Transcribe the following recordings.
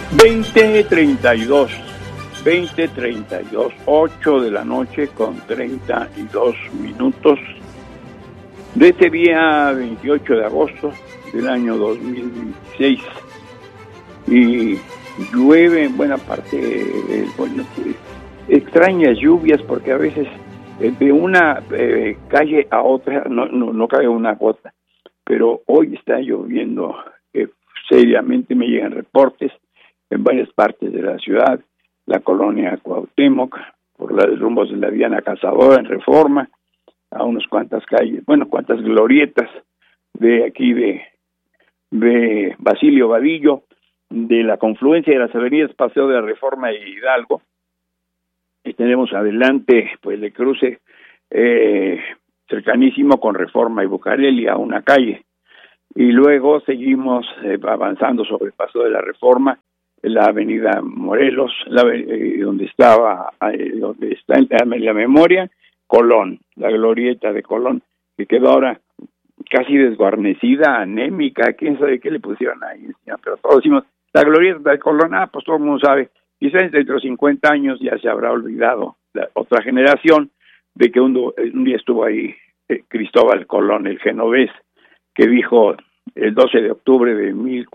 20:32, 8 de la noche con 32 minutos de este día 28 de agosto del año 2016. Y llueve en buena parte, extrañas lluvias, porque a veces de una calle a otra no cae una gota, pero hoy está lloviendo seriamente. Me llegan reportes en varias partes de la ciudad, la colonia Cuauhtémoc, por los rumbos de la Diana Cazadora en Reforma, a unas cuantas calles, cuantas glorietas de aquí de Basilio Vadillo, de la confluencia de las avenidas Paseo de la Reforma y Hidalgo, y tenemos adelante pues el cruce cercanísimo con Reforma y Bucareli a una calle, y luego seguimos avanzando sobre el Paseo de la Reforma, la avenida Morelos, donde está en la memoria Colón, la glorieta de Colón, que quedó ahora casi desguarnecida, anémica, quién sabe qué le pusieron ahí, pero todos decimos, la glorieta de Colón, pues todo el mundo sabe, quizás dentro de 50 años ya se habrá olvidado la otra generación de que un día estuvo ahí Cristóbal Colón, el genovés, que dijo el 12 de octubre de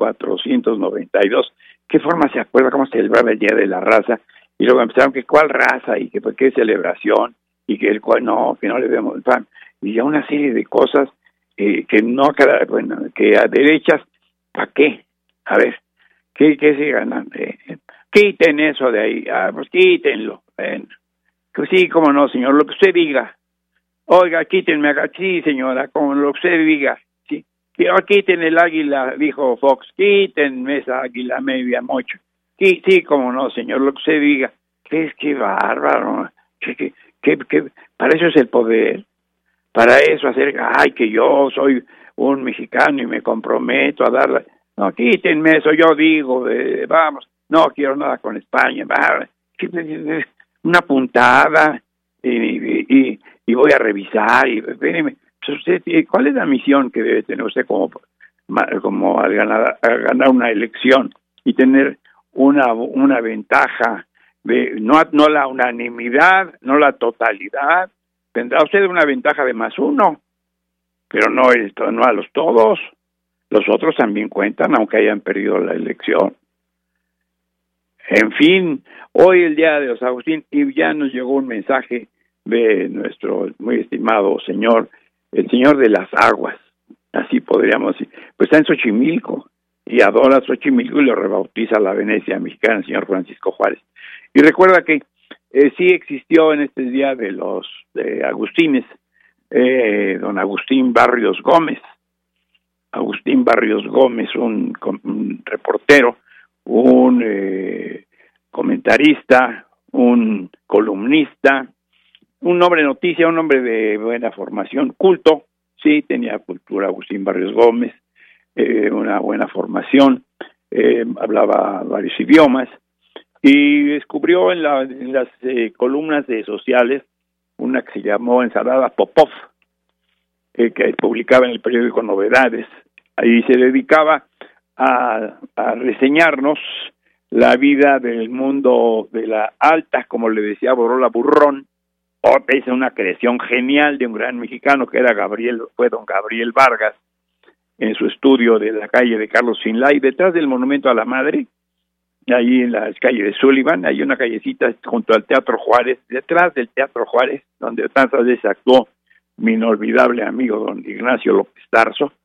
1492, ¿qué forma se acuerda cómo se celebraba el Día de la Raza? Y luego empezaron que cuál raza y que pues, qué celebración y que el cual que no le demos el pan, y ya una serie de cosas que que a derechas, ¿para qué? A ver, ¿qué se ganan? Quiten eso de ahí, pues quítenlo. Pues sí, cómo no, señor, lo que usted diga. Oiga, quítenme acá, sí, señora, como lo que usted diga. Sí, quiten el águila, dijo Fox, quítenme esa águila media mocha. Sí, cómo no, señor, lo que usted diga. Qué bárbaro, que para eso es el poder, para eso hacer, que yo soy un mexicano y me comprometo a darle, no, quítenme eso, yo digo, vamos, no quiero nada con España, una puntada, y voy a revisar, y espéreme, usted, ¿cuál es la misión que debe tener usted como al ganar una elección y tener una ventaja de no la unanimidad, no la totalidad? Tendrá usted una ventaja de +1, pero no a los todos. Los otros también cuentan, aunque hayan perdido la elección. En fin, hoy el día de los Agustín, y ya nos llegó un mensaje de nuestro muy estimado señor, el señor de las aguas, así podríamos decir, pues está en Xochimilco, y adora Xochimilco y lo rebautiza la Venecia mexicana, el señor Francisco Juárez. Y recuerda que sí existió en este día de los Agustines, don Agustín Barrios Gómez. Agustín Barrios Gómez, un reportero, un comentarista, un columnista, un hombre de noticia, un hombre de buena formación, culto, sí, tenía cultura Agustín Barrios Gómez, una buena formación, hablaba varios idiomas, y descubrió en las columnas de sociales una que se llamó Ensalada Popov, que publicaba en el periódico Novedades. Ahí se dedicaba a reseñarnos la vida del mundo de la alta, como le decía Borola Burrón. Es una creación genial de un gran mexicano que fue don Gabriel Vargas, en su estudio de la calle de Carlos Finlay, detrás del Monumento a la Madre, ahí en la calle de Sullivan, hay una callecita junto al Teatro Juárez, detrás del Teatro Juárez, donde tantas veces actuó mi inolvidable amigo don Ignacio López Tarso.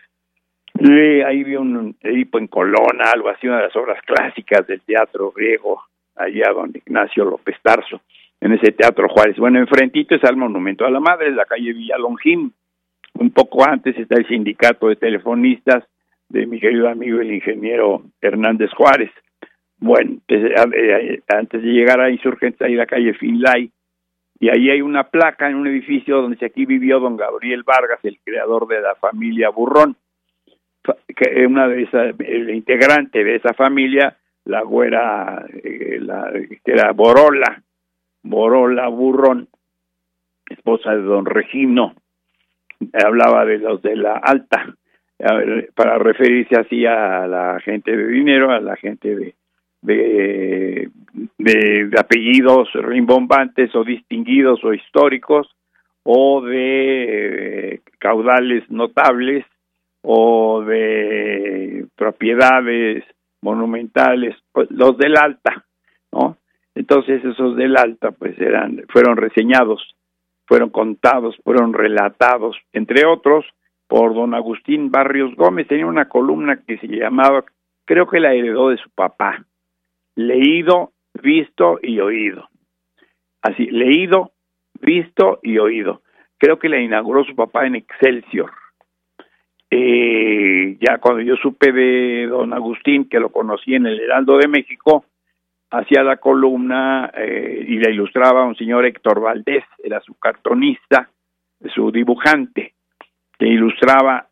Ahí vi un Edipo en Colona, algo así, una de las obras clásicas del teatro griego, allá don Ignacio López Tarso, en ese Teatro Juárez. Bueno, enfrentito está el Monumento a la Madre, la calle Villalongín. Un poco antes está el sindicato de telefonistas de mi querido amigo el ingeniero Hernández Juárez. Bueno, antes de llegar a Insurgentes hay la calle Finlay, y ahí hay una placa en un edificio donde aquí vivió don Gabriel Vargas, el creador de la familia Burrón, que una de esas, el integrante de esa familia, la güera, que era Borola Burrón, esposa de don Regino, hablaba de los de la alta, para referirse así a la gente de dinero, a la gente de apellidos rimbombantes o distinguidos o históricos, o de caudales notables, o de propiedades monumentales, pues los del Alta, ¿no? Entonces esos del Alta pues fueron reseñados, fueron contados, fueron relatados, entre otros, por don Agustín Barrios Gómez. Tenía una columna que se llamaba, creo que la heredó de su papá, Leído, Visto y Oído. Así, leído, visto y oído. Creo que la inauguró su papá en Excelsior. Ya cuando yo supe de don Agustín, que lo conocí en el Heraldo de México, hacía la columna y la ilustraba un señor Héctor Valdés, era su cartonista, su dibujante, que ilustraba,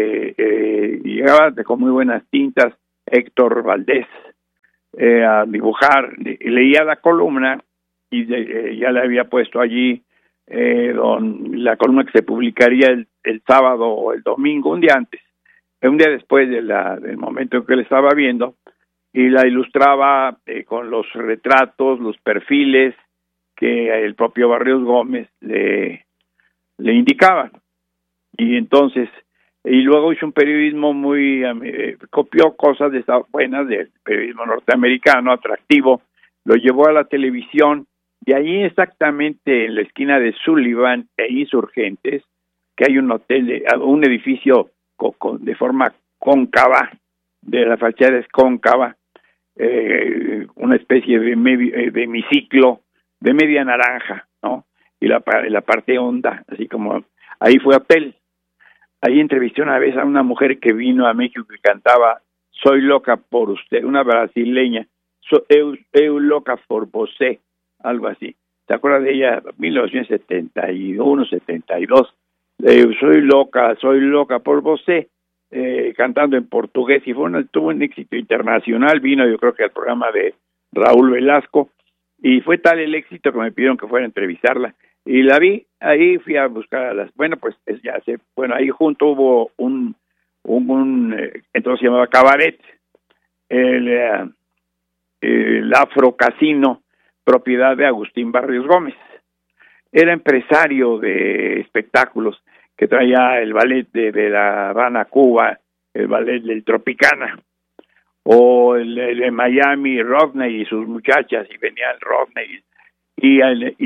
y llegaba con muy buenas tintas Héctor Valdés a dibujar, leía la columna y ya le había puesto allí la columna que se publicaría el sábado o el domingo, un día antes, un día después del momento en que le estaba viendo, y la ilustraba con los retratos, los perfiles que el propio Barrios Gómez le indicaba. Y entonces, y luego hizo un periodismo copió cosas buenas del periodismo norteamericano, atractivo, lo llevó a la televisión, y ahí exactamente en la esquina de Sullivan e Insurgentes, que hay un hotel, un edificio de forma cóncava, de la fachada es cóncava, una especie de hemiciclo de media naranja, ¿no? Y la parte honda, así como ahí fue hotel. Ahí entrevisté una vez a una mujer que vino a México que cantaba Soy loca por usted, una brasileña, eu loca por você, algo así. ¿Te acuerdas de ella? 1971, 72. Soy loca por você, cantando en portugués, y tuvo un éxito internacional. Vino, yo creo que al programa de Raúl Velasco, y fue tal el éxito que me pidieron que fuera a entrevistarla, y la vi. Ahí fui a buscar ahí junto hubo entonces se llamaba Cabaret, el Afro Casino, propiedad de Agustín Barrios Gómez. Era empresario de espectáculos, que traía el ballet de La Habana, Cuba, el ballet del Tropicana, o el de Miami, Rodney y sus muchachas, y venía el Rodney, y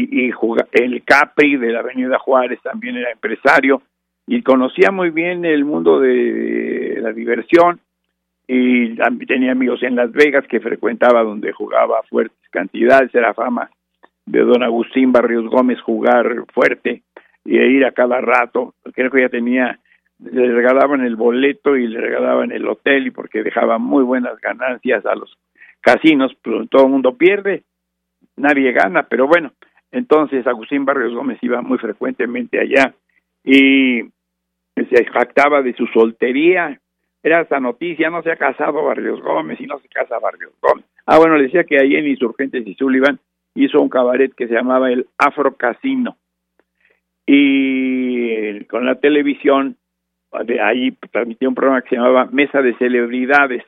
el Capri de la Avenida Juárez también era empresario, y conocía muy bien el mundo de la diversión, y tenía amigos en Las Vegas que frecuentaba, donde jugaba fuertes cantidades. Era fama de don Agustín Barrios Gómez jugar fuerte y ir a cada rato. Creo que ya le regalaban el boleto y le regalaban el hotel, y porque dejaba muy buenas ganancias a los casinos. Pues todo el mundo pierde, nadie gana, pero bueno. Entonces Agustín Barrios Gómez iba muy frecuentemente allá y se jactaba de su soltería. Era esa noticia: no se ha casado Barrios Gómez, y no se casa Barrios Gómez. Bueno, le decía que ahí en Insurgentes y Sullivan hizo un cabaret que se llamaba el Afro Casino, y con la televisión de ahí transmitía un programa que se llamaba Mesa de Celebridades.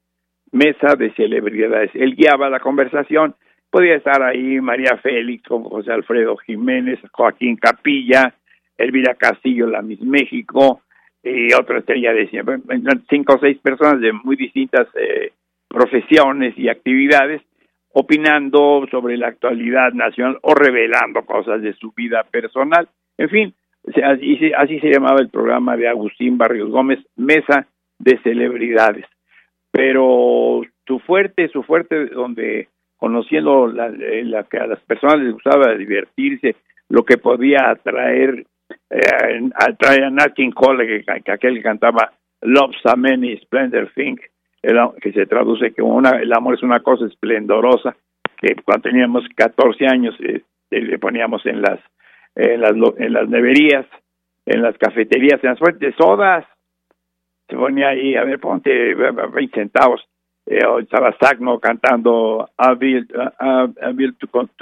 Él guiaba la conversación. Podía estar ahí María Félix, con José Alfredo Jiménez, Joaquín Capilla, Elvira Castillo, la Miss México, y otra estrella de 5 o 6 personas de muy distintas profesiones y actividades, opinando sobre la actualidad nacional o revelando cosas de su vida personal. En fin, así se llamaba el programa de Agustín Barrios Gómez, Mesa de Celebridades. Pero su fuerte, donde conociendo que a las personas les gustaba divertirse, lo que podía atraer a Nat King Cole, que aquel que cantaba Love's a Many Splendor Thing, que se traduce como el amor es una cosa esplendorosa, que cuando teníamos 14 años le poníamos en las neverías, en las cafeterías, en las fuentes sodas, se ponía ahí, a ver, ponte 20 centavos. Estaba Sagno cantando I Built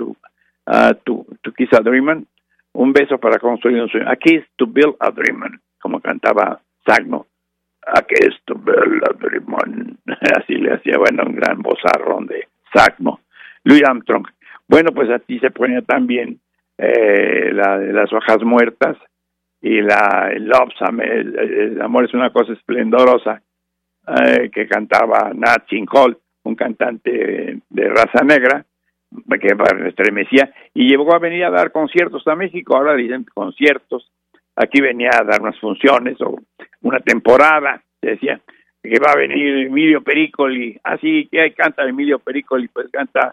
to Kiss a Dream, un beso para construir un sueño, A Kiss to Build a Dream, como cantaba Sagno, A Kiss to Build a Dream. Así le hacía, un gran vozarrón de Exacto, Louis Armstrong. Bueno, pues aquí se ponía también la de las hojas muertas y el Love Song, el amor es una cosa esplendorosa, que cantaba Nat King Cole, un cantante de raza negra, que estremecía, y llegó a venir a dar conciertos a México. Ahora dicen conciertos, aquí venía a dar unas funciones o una temporada, se decía que va a venir Emilio Pericoli, así que ahí canta Emilio Pericoli, pues canta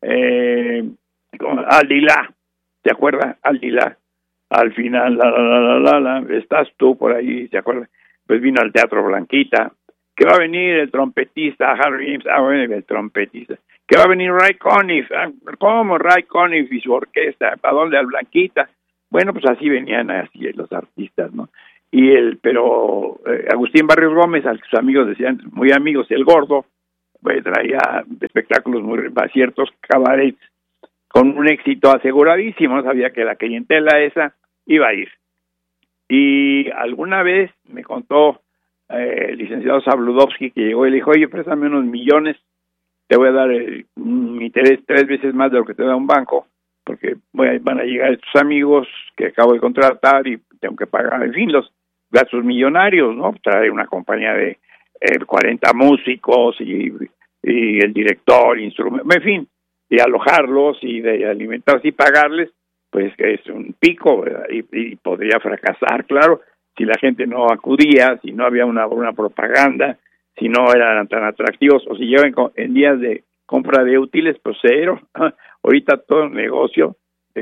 Aldilá, ¿se acuerda? Aldilá, al final, estás tú por ahí, ¿se acuerda? Pues vino al Teatro Blanquita, que va a venir el trompetista Harry James, bueno, el trompetista, que va a venir Ray Conniff, ¿cómo Ray Conniff y su orquesta? ¿Para dónde? Al Blanquita. Bueno, pues así venían así los artistas, ¿no? Pero Agustín Barrios Gómez, al que sus amigos decían, muy amigos, el Gordo, pues traía espectáculos muy ciertos cabarets con un éxito aseguradísimo, sabía que la clientela esa iba a ir. Y alguna vez me contó el licenciado Sabludovsky, que llegó y le dijo, oye, préstame unos millones, te voy a dar un interés 3 veces más de lo que te da un banco, porque van a llegar estos amigos que acabo de contratar y tengo que pagar, en fin, los gastos millonarios, ¿no? Traer una compañía de 40 músicos y el director, instrumento, en fin, y alojarlos y de alimentarlos y pagarles, pues es un pico, ¿verdad? Y podría fracasar, claro, si la gente no acudía, si no había una propaganda, si no eran tan atractivos, o si llevan en días de compra de útiles, pues cero. Ahorita todo el negocio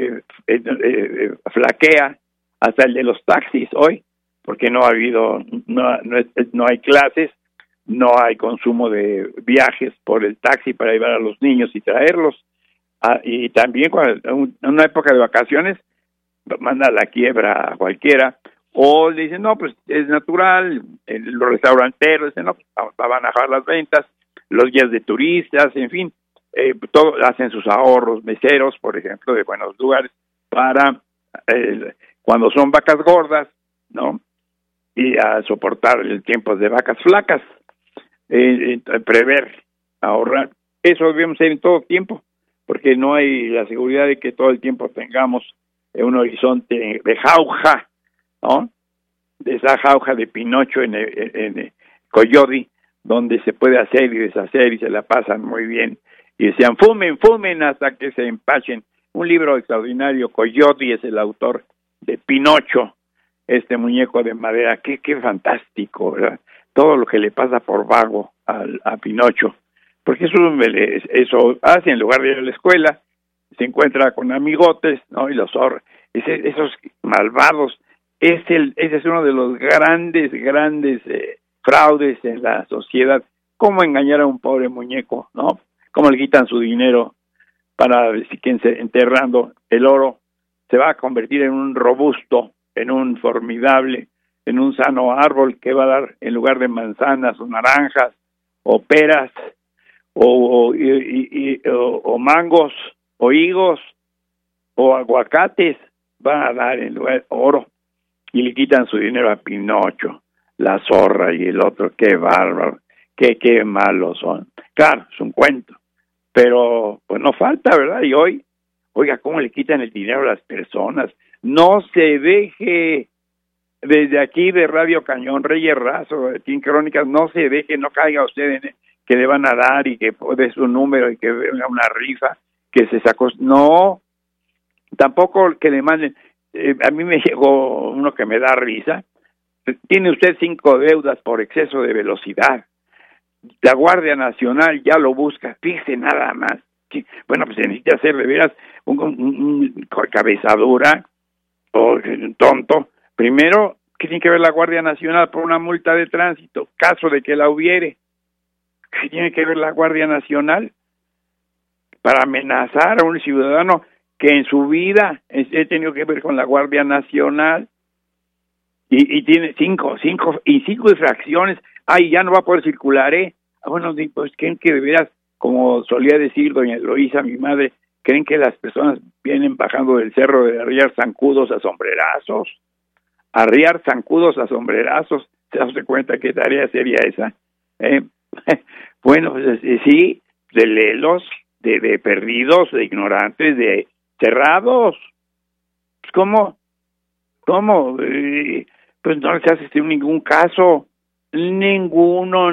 flaquea, hasta el de los taxis hoy, porque no ha habido, no hay clases, no hay consumo de viajes por el taxi para llevar a los niños y traerlos. Y también en una época de vacaciones manda a la quiebra a cualquiera, o le dicen, no, pues es natural, los restauranteros dicen, no, pues van a bajar las ventas, los guías de turistas, en fin, todo, hacen sus ahorros, meseros, por ejemplo, de buenos lugares, para cuando son vacas gordas, ¿no? Y a soportar el tiempo de vacas flacas, prever, ahorrar, eso debemos hacer en todo tiempo, porque no hay la seguridad de que todo el tiempo tengamos un horizonte de jauja, ¿no? De esa jauja de Pinocho en Coyodi, donde se puede hacer y deshacer y se la pasan muy bien. Y decían, fumen hasta que se empachen. Un libro extraordinario, Coyodi es el autor de Pinocho, este muñeco de madera, qué fantástico, ¿verdad? Todo lo que le pasa por vago a Pinocho, porque eso hace en lugar de ir a la escuela, se encuentra con amigotes, ¿no? Y esos malvados, ese es uno de los grandes fraudes en la sociedad. ¿Cómo engañar a un pobre muñeco, no? ¿Cómo le quitan su dinero para enterrando el oro? Se va a convertir en un robusto, en un formidable, en un sano árbol que va a dar, en lugar de manzanas o naranjas o peras o mangos o higos o aguacates, va a dar en lugar de oro. Y le quitan su dinero a Pinocho, la zorra y el otro. Qué bárbaro, qué malos son. Claro, es un cuento, pero pues no falta, ¿verdad? Y hoy, oiga, cómo le quitan el dinero a las personas. No se deje, desde aquí de Radio Cañón, Reyes Razo, aquí en Crónicas, no se deje, no caiga usted en que le van a dar y que dé su número y que venga una rifa, que se sacó. No, tampoco que le manden. A mí me llegó uno que me da risa. Tiene usted 5 deudas por exceso de velocidad. La Guardia Nacional ya lo busca. Fíjese nada más. Bueno, pues se necesita hacer de veras un cabezadura o un tonto. Primero, ¿qué tiene que ver la Guardia Nacional por una multa de tránsito? Caso de que la hubiere. ¿Qué tiene que ver la Guardia Nacional para amenazar a un ciudadano que en su vida he tenido que ver con la Guardia Nacional y tiene 5 infracciones? Ay, ya no va a poder circular, Bueno, pues creen que de veras, como solía decir doña Eloísa, mi madre, creen que las personas vienen bajando del cerro de arriar zancudos a sombrerazos. Arriar zancudos a sombrerazos, ¿se da usted cuenta qué tarea sería esa? Bueno, pues sí, léelos, de perdidos, de ignorantes, de cerrados. Pues, ¿cómo? Pues no les hace ningún caso. Ninguno.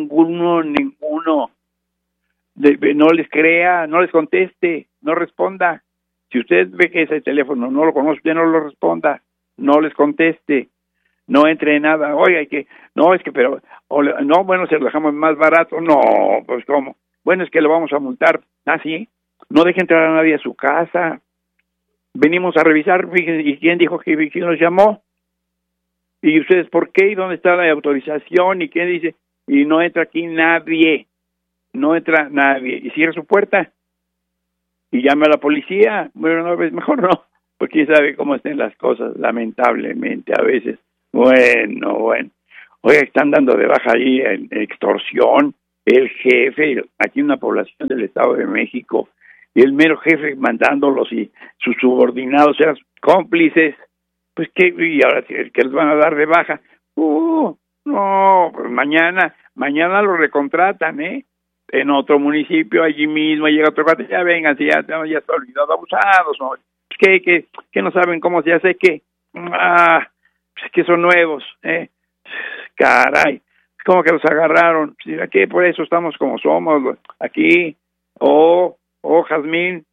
No les crea, no les conteste, no responda. Si usted ve que ese teléfono no lo conoce, usted no lo responda, no les conteste, no entre en nada. Oiga, bueno, se lo dejamos más barato. No, pues ¿cómo? Bueno, es que lo vamos a multar. ¿Ah, sí? No deje entrar a nadie a su casa. Venimos a revisar, fíjense, ¿y quién dijo quién nos llamó? ¿Y ustedes por qué? ¿Y dónde está la autorización? ¿Y quién dice? Y no entra aquí nadie. No entra nadie. Y cierra su puerta. Y llame a la policía. Bueno, no, mejor no. Porque quién sabe cómo estén las cosas, lamentablemente, a veces. Bueno. Oiga, están dando de baja ahí en extorsión. El jefe, aquí en una población del Estado de México, y el mero jefe mandándolos y sus subordinados eran cómplices. Pues qué, y ahora que les van a dar de baja. No, pues mañana lo recontratan, en otro municipio, allí mismo, llega otro cuate, ya vengan, ya está olvidado, abusados, ¿no? Que no saben cómo se hace, que pues que son nuevos, caray, como que los agarraron, aquí por eso estamos como somos, aquí, Jazmín,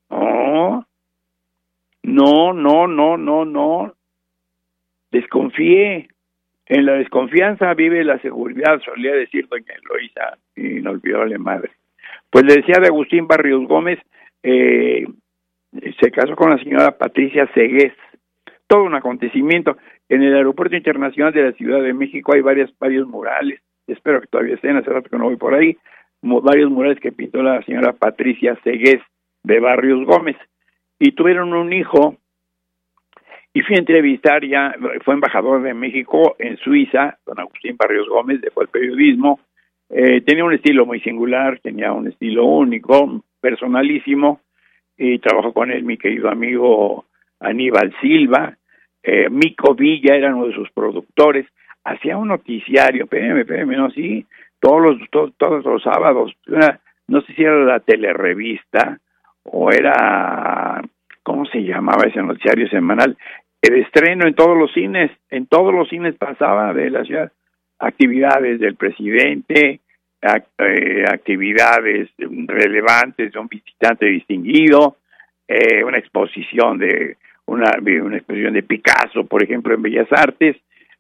no, desconfíe. En la desconfianza vive la seguridad, solía decir doña Eloísa, inolvidable madre. Pues le decía de Agustín Barrios Gómez, se casó con la señora Patricia Segués. Todo un acontecimiento. En el Aeropuerto Internacional de la Ciudad de México hay varios murales, espero que todavía estén, hace rato que no voy por ahí, varios murales que pintó la señora Patricia Segués de Barrios Gómez. Y tuvieron un hijo, y fui a entrevistar, ya fue embajador de México en Suiza, don Agustín Barrios Gómez, dejó el periodismo, tenía un estilo muy singular, tenía un estilo único, personalísimo, y trabajó con él mi querido amigo Aníbal Silva, Mico Villa era uno de sus productores, hacía un noticiario, espérame, no, sí, todos los sábados, no sé si era la Telerevista, o era, ¿cómo se llamaba ese noticiario semanal? El estreno en todos los cines pasaba de la ciudad, actividades del presidente, actividades relevantes de un visitante distinguido, una exposición de una exposición de Picasso, por ejemplo, en Bellas Artes,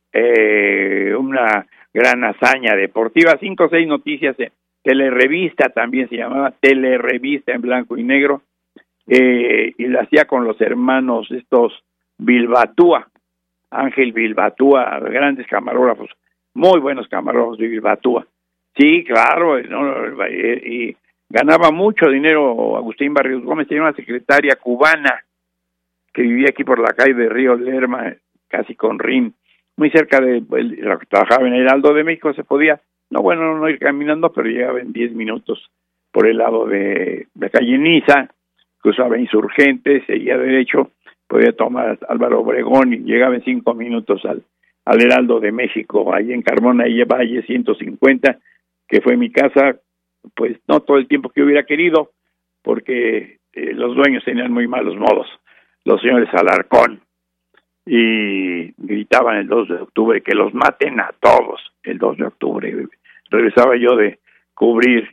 una gran hazaña deportiva, 5 o 6 noticias, Telerevista también se llamaba, Telerevista en blanco y negro, y la hacía con los hermanos estos Bilbatúa, Ángel Bilbatúa, grandes camarógrafos, muy buenos camarógrafos de Bilbatúa. Sí, claro, y ganaba mucho dinero Agustín Barrios Gómez, tenía una secretaria cubana que vivía aquí por la calle de Río Lerma, casi con Rin, muy cerca de, trabajaba en el Heraldo de México, se podía, no ir caminando, pero llegaba en 10 minutos por el lado de la calle Niza, cruzaba Insurgentes, seguía derecho, podía tomar Álvaro Obregón y llegaba en 5 minutos al Heraldo de México, ahí en Carmona y Valle 150, que fue mi casa, pues no todo el tiempo que hubiera querido, porque los dueños tenían muy malos modos, los señores Alarcón, y gritaban el 2 de octubre que los maten a todos, el 2 de octubre. Regresaba yo de cubrir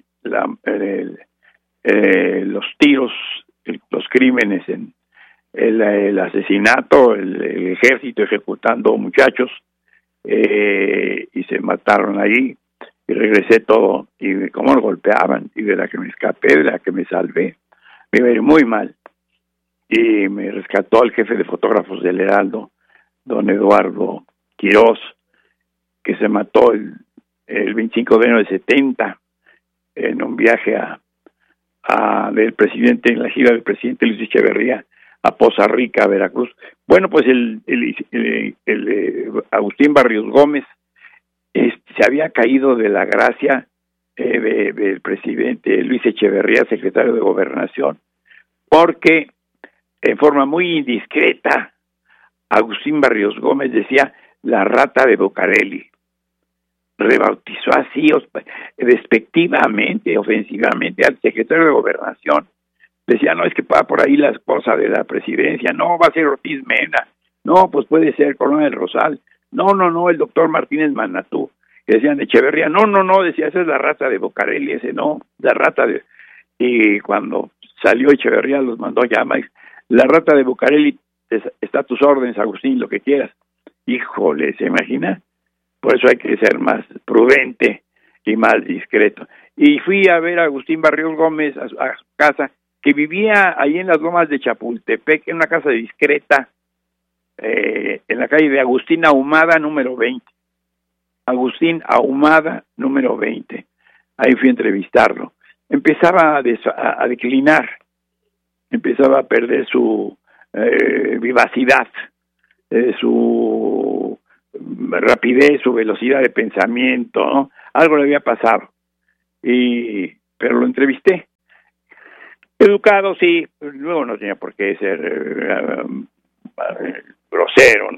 los tiros, los crímenes, el asesinato, el ejército ejecutando muchachos, y se mataron ahí, y regresé todo, y cómo lo golpeaban, y de la que me escapé, de la que me salvé, me iba a ir muy mal, y me rescató el jefe de fotógrafos del Heraldo, don Eduardo Quirós, que se mató el 25 de enero del 70, en un viaje del presidente, en la gira del presidente Luis Echeverría, a Poza Rica, Veracruz. Bueno, pues el Agustín Barrios Gómez se había caído de la gracia del presidente Luis Echeverría, secretario de Gobernación, porque en forma muy indiscreta Agustín Barrios Gómez decía la rata de Bucareli. rebautizó así despectivamente, ofensivamente al secretario de Gobernación. Decía, no, es que va por ahí la esposa de la presidencia, no, va a ser Ortiz Mena, no, pues puede ser Corona del Rosal, no, el doctor Martínez Manatú. Que decían Echeverría, no, decía, esa es la rata de Bocarelli, ese no, la rata de... Y cuando salió Echeverría los mandó a llamar, la rata de Bocarelli está a tus órdenes, Agustín, lo que quieras. Híjole, ¿se imagina? Por eso hay que ser más prudente y más discreto. Y fui a ver a Agustín Barrios Gómez a su casa, que vivía ahí en las lomas de Chapultepec, en una casa discreta, en la calle de Agustín Ahumada, número 20. Agustín Ahumada, número 20. Ahí fui a entrevistarlo. Empezaba a declinar, empezaba a perder su vivacidad, su rapidez, su velocidad de pensamiento, ¿no? Algo le había pasado. Pero lo entrevisté. Educado, sí, luego no tenía por qué ser grosero,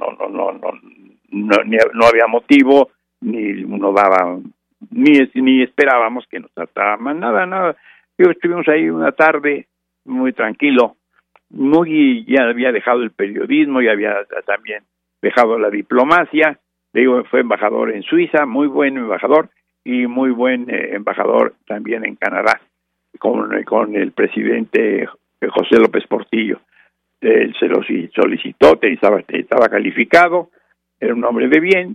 no había motivo, ni uno daba, ni esperábamos que nos tratara mal, nada. Estuvimos ahí una tarde muy tranquilo, ya había dejado el periodismo, ya había también dejado la diplomacia, fue embajador en Suiza, muy buen embajador, y muy buen embajador también en Canadá, con el presidente José López Portillo. Él se lo solicitó, estaba calificado, era un hombre de bien,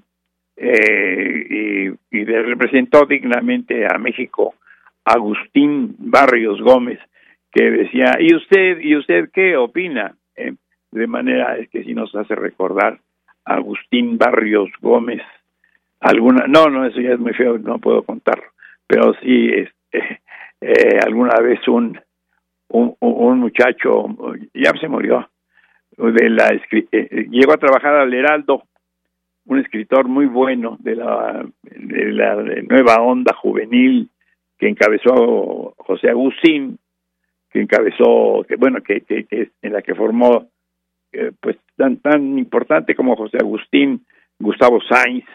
y representó dignamente a México Agustín Barrios Gómez, que decía, ¿y usted qué opina? De manera es que si nos hace recordar a Agustín Barrios Gómez, no, eso ya es muy feo, no puedo contarlo, pero sí, alguna vez un muchacho, ya se murió, llegó a trabajar al Heraldo, un escritor muy bueno de la nueva onda juvenil que encabezó José Agustín, que en la que formó pues tan importante como José Agustín, Gustavo Sáenz,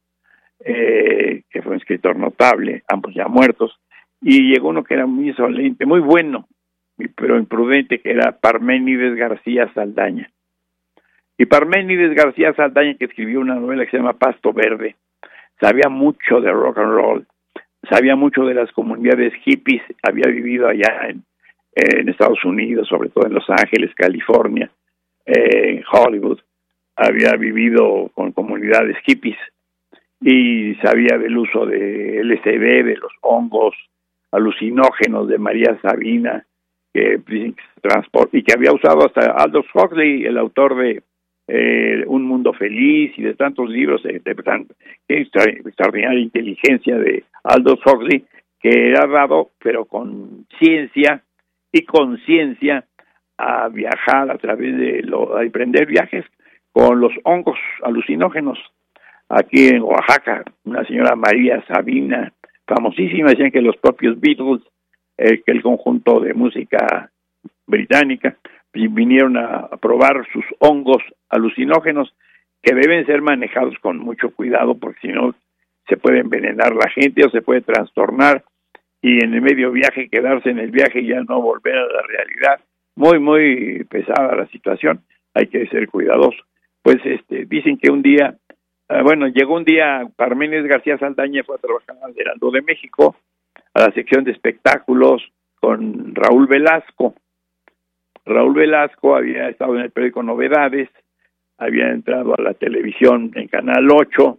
que fue un escritor notable, ambos ya muertos, y llegó uno que era muy insolente, muy bueno, pero imprudente, que era Parménides García Saldaña. Y Parménides García Saldaña, que escribió una novela que se llama Pasto Verde, sabía mucho de rock and roll, sabía mucho de las comunidades hippies, había vivido allá en Estados Unidos, sobre todo en Los Ángeles, California, en Hollywood, había vivido con comunidades hippies y sabía del uso de LSD, de los hongos alucinógenos de María Sabina, que y que había usado hasta Aldous Huxley, el autor de Un Mundo Feliz y de tantos libros de extraordinaria inteligencia de Aldous Huxley, que era dado, pero con ciencia y conciencia, a viajar a través a emprender viajes con los hongos alucinógenos. Aquí en Oaxaca, una señora María Sabina, famosísima, decían que los propios Beatles, que el conjunto de música británica, vinieron a probar sus hongos alucinógenos, que deben ser manejados con mucho cuidado, porque si no se puede envenenar la gente o se puede trastornar, y en el medio viaje quedarse en el viaje y ya no volver a la realidad. Muy pesada la situación, hay que ser cuidadoso. Pues dicen que un día, llegó un día Parménides García Saldaña, fue a trabajar al Heraldo de México, a la sección de espectáculos, con Raúl Velasco. Raúl Velasco había estado en el periódico Novedades, había entrado a la televisión en Canal 8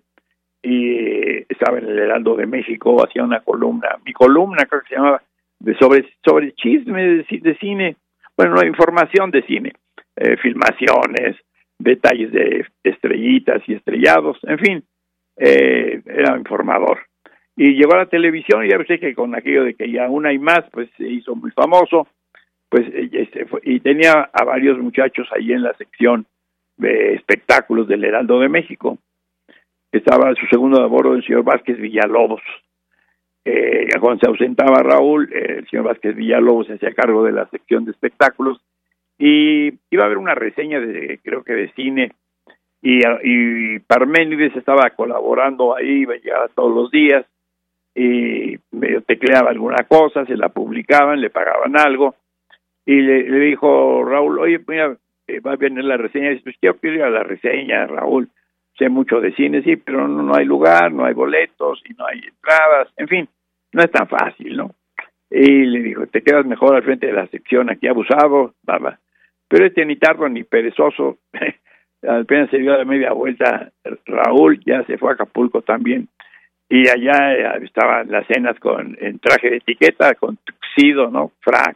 y estaba en el Heraldo de México, hacía una columna, mi columna creo que se llamaba, sobre chismes de cine, información de cine, filmaciones, detalles de estrellitas y estrellados, en fin, era informador. Y llegó a la televisión y ya sé que con aquello de que ya una y más, pues se hizo muy famoso, pues y tenía a varios muchachos ahí en la sección de espectáculos del Heraldo de México. Estaba su segundo a bordo el señor Vázquez Villalobos. Cuando se ausentaba Raúl, el señor Vázquez Villalobos se hacía cargo de la sección de espectáculos y iba a haber una reseña creo que de cine y Parménides estaba colaborando ahí, llegaba todos los días y medio tecleaba alguna cosa, se la publicaban, le pagaban algo, y le dijo Raúl, oye, mira, va a venir la reseña. Y dice, pues yo quiero ir a la reseña, Raúl, sé mucho de cine, sí, pero no hay lugar, no hay boletos y no hay entradas, en fin, no es tan fácil, ¿no? Y le dijo, te quedas mejor al frente de la sección, aquí abusado, baba. Pero ni tardo ni perezoso, apenas se dio la media vuelta, Raúl ya se fue a Acapulco también, y allá estaban las cenas en traje de etiqueta, con tuxedo, ¿no? Frac,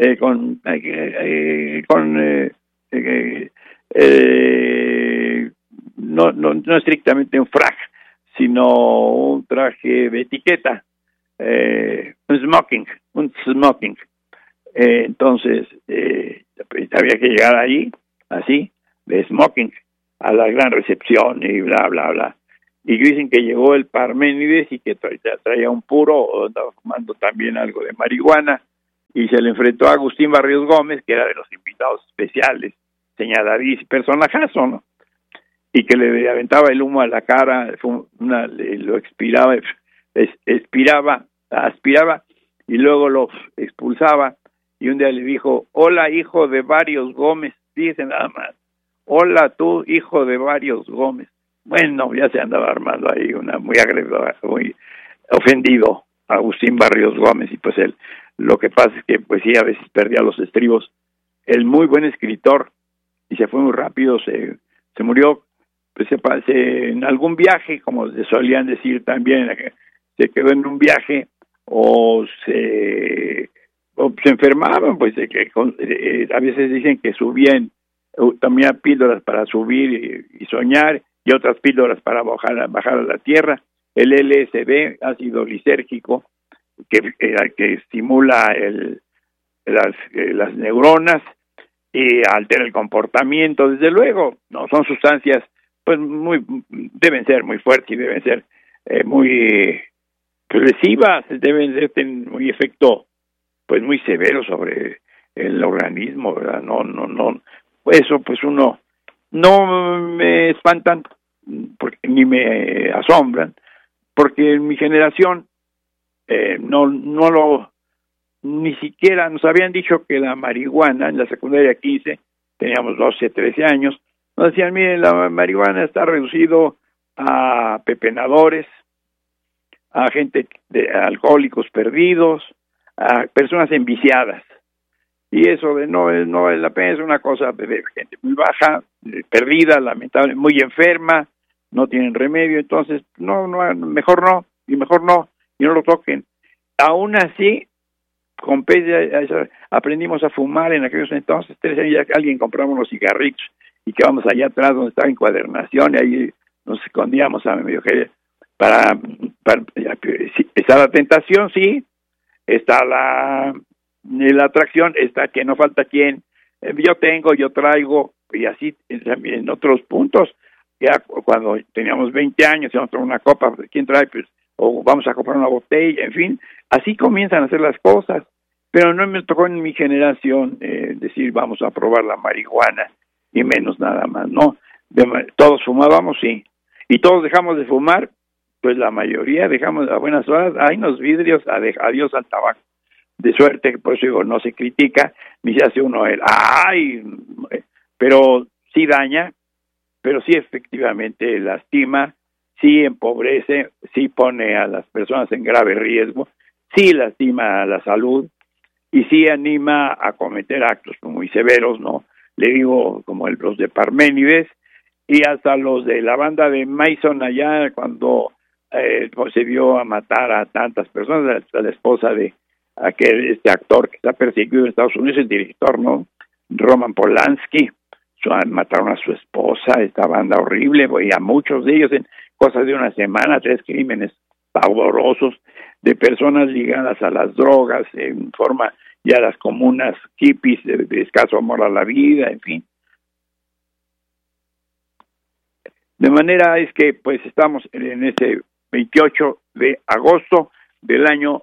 no estrictamente un frac, sino un traje de etiqueta, un smoking. Entonces, había que llegar ahí, así, de smoking, a la gran recepción y bla, bla, bla. Y dicen que llegó el Parménides y que traía un puro, o andaba fumando también algo de marihuana, y se le enfrentó a Agustín Barrios Gómez, que era de los invitados especiales, señaladísimo, personajazo, ¿no? Y que le aventaba el humo a la cara, lo aspiraba y luego lo expulsaba, y un día le dijo, hola, hijo de Barrios Gómez, dice nada más, hola tú, hijo de Barrios Gómez. Bueno, ya se andaba armando ahí muy agredor, muy ofendido Agustín Barrios Gómez, y pues lo que pasa es que pues sí, a veces perdía los estribos. El muy buen escritor, y se fue muy rápido, se murió, pues en algún viaje, como se solían decir también, se quedó en un viaje, o se enfermaban, pues a veces dicen que subían, tomía píldoras para subir y soñar, y otras píldoras para bajar a la tierra. El LSD, ácido lisérgico, que estimula las neuronas y altera el comportamiento. Desde luego, no son sustancias, pues deben ser muy fuertes y deben ser muy lesivas, deben de tener un efecto pues muy severo sobre el organismo, ¿verdad? No, eso pues no me espantan ni me asombran, porque en mi generación ni siquiera nos habían dicho que la marihuana, en la secundaria 15, teníamos 12, 13 años, nos decían, miren, la marihuana está reducido a pepenadores, a gente de alcohólicos perdidos, a personas enviciadas. Y eso de no vale la pena es una cosa de gente muy baja, perdida, lamentable, muy enferma, no tienen remedio, entonces mejor no, y no lo toquen. Aún así, aprendimos a fumar en aquellos entonces, 13 años, ya alguien compramos los cigarritos, y que vamos allá atrás donde estaba encuadernación, y ahí nos escondíamos a medio que para está la tentación, sí, está la atracción, está que no falta quien, yo traigo, y así también en otros puntos, ya cuando teníamos 20 años, íbamos a tomar una copa, ¿quién trae? Pues, o vamos a comprar una botella, en fin, así comienzan a hacer las cosas, pero no me tocó en mi generación decir vamos a probar la marihuana, y menos nada más, ¿no? Todos fumábamos, sí, y todos dejamos de fumar, pues la mayoría dejamos a buenas horas, hay unos vidrios, adiós al tabaco, de suerte que por eso digo, no se critica, ni se hace uno pero sí daña, pero sí efectivamente lastima, sí empobrece, sí pone a las personas en grave riesgo, sí lastima a la salud, y sí anima a cometer actos muy severos, ¿no? Le digo, como los de Parménides, y hasta los de la banda de Mason allá, cuando se vio a matar a tantas personas, a la esposa de este actor que está perseguido en Estados Unidos, el director, ¿no? Roman Polanski, mataron a su esposa, esta banda horrible, y a muchos de ellos en cosas de una semana, 3 crímenes pavorosos de personas ligadas a las drogas, en forma ya las comunas hippies de escaso amor a la vida, en fin. De manera es que pues estamos en ese 28 de agosto del año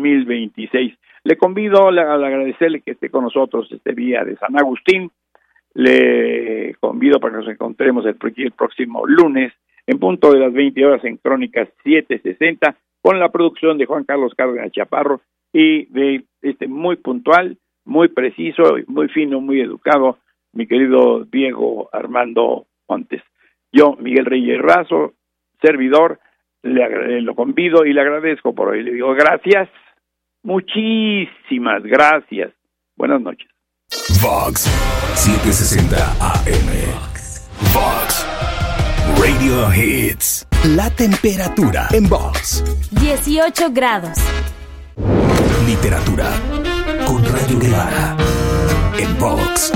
2026. Le convido a agradecerle que esté con nosotros este día de San Agustín, Le convido para que nos encontremos el próximo lunes en punto de las 20 horas en Crónicas 760 con la producción de Juan Carlos Cárdenas Chaparro y de muy puntual, muy preciso, muy fino, muy educado, mi querido Diego Armando Montes. Yo, Miguel Reyes Razo, servidor, lo convido y le agradezco por hoy. Le digo gracias, muchísimas gracias. Buenas noches. Vox 760 AM. Vox Radio Hits. La temperatura en Vox. 18 grados. Literatura con Rayo Guevara en Vox.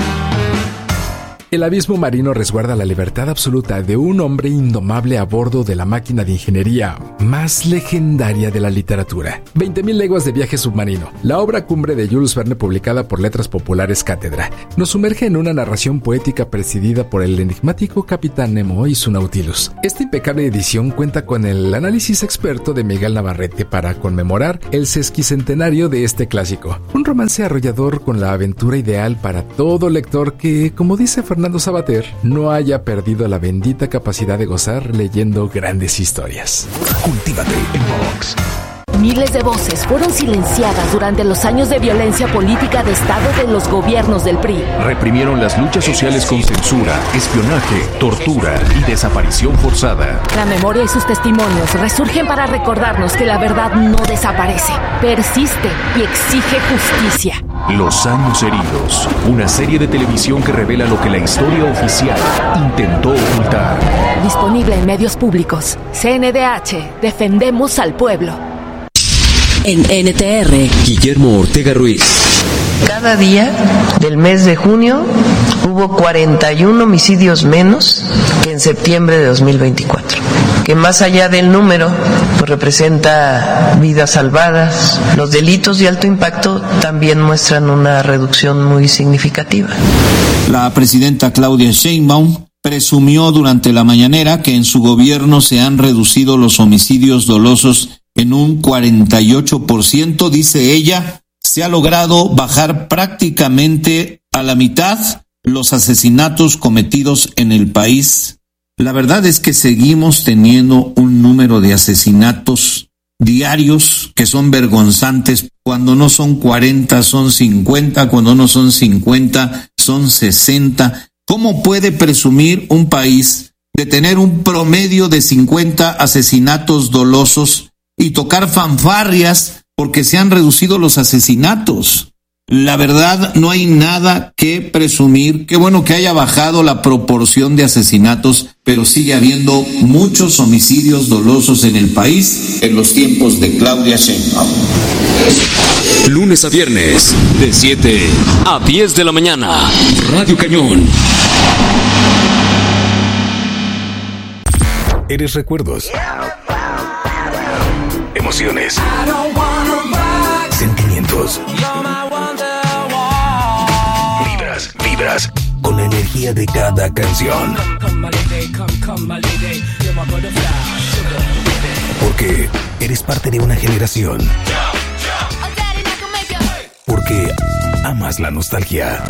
El abismo marino resguarda la libertad absoluta de un hombre indomable a bordo de la máquina de ingeniería más legendaria de la literatura. 20.000 leguas de viaje submarino, la obra cumbre de Jules Verne publicada por Letras Populares Cátedra, nos sumerge en una narración poética presidida por el enigmático Capitán Nemo y su Nautilus. Esta impecable edición cuenta con el análisis experto de Miguel Navarrete para conmemorar el sesquicentenario de este clásico. Un romance arrollador con la aventura ideal para todo lector que, como dice Fernando Sabater, no haya perdido la bendita capacidad de gozar leyendo grandes historias. Cultívate en Vox. Miles de voces fueron silenciadas durante los años de violencia política de Estado de los gobiernos del PRI. Reprimieron las luchas sociales con censura, espionaje, tortura y desaparición forzada. La memoria y sus testimonios resurgen para recordarnos que la verdad no desaparece, persiste y exige justicia. Los años heridos, una serie de televisión que revela lo que la historia oficial intentó ocultar. Disponible en medios públicos. CNDH, defendemos al pueblo. En NTR, Guillermo Ortega Ruiz. Cada día del mes de junio hubo 41 homicidios menos que en septiembre de 2024, que más allá del número pues representa vidas salvadas. Los delitos de alto impacto también muestran una reducción muy significativa. La presidenta Claudia Sheinbaum presumió durante la mañanera que en su gobierno se han reducido los homicidios dolosos en un 48%, dice ella. Se ha logrado bajar prácticamente a la mitad los asesinatos cometidos en el país. La verdad es que seguimos teniendo un número de asesinatos diarios que son vergonzantes. Cuando no son 40, son 50, cuando no son 50, son 60. ¿Cómo puede presumir un país de tener un promedio de 50 asesinatos dolosos y tocar fanfarrias porque se han reducido los asesinatos? La verdad, no hay nada que presumir. Qué bueno que haya bajado la proporción de asesinatos, pero sigue habiendo muchos homicidios dolosos en el país en los tiempos de Claudia Sheinbaum. Lunes a viernes, de 7 a 10 de la mañana. Radio Cañón. Eres recuerdos. Emociones. Sentimientos. Vibras con la energía de cada canción. Porque eres parte de una generación. Porque amas la nostalgia.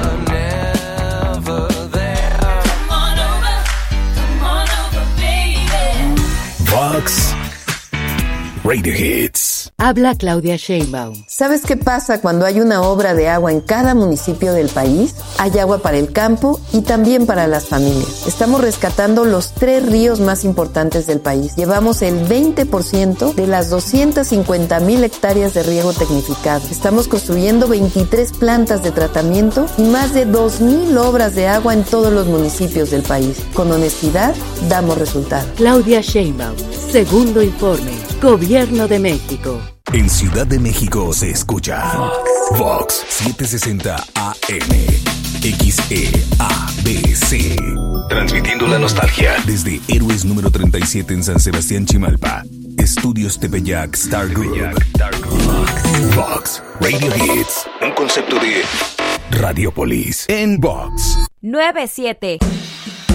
Vox Radio Hits. Habla Claudia Sheinbaum. ¿Sabes qué pasa cuando hay una obra de agua en cada municipio del país? Hay agua para el campo y también para las familias. Estamos rescatando los 3 ríos más importantes del país. Llevamos el 20% de las 250,000 hectáreas de riego tecnificado. Estamos construyendo 23 plantas de tratamiento y más de 2,000 obras de agua en todos los municipios del país. Con honestidad, damos resultados. Claudia Sheinbaum, segundo informe. Gobierno de México. En Ciudad de México se escucha Vox 760 AM XEABC. Transmitiendo la nostalgia desde Héroes número 37 en San Sebastián, Chimalpa. Estudios Tepeyac Star Group. Vox Radio Hits. Un concepto de Radiopolis en Vox. 97.